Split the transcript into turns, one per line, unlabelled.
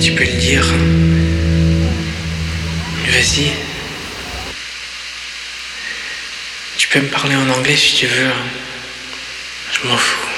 tu peux le dire. Vas-y. Tu peux me parler en anglais si tu veux. Je m'en fous.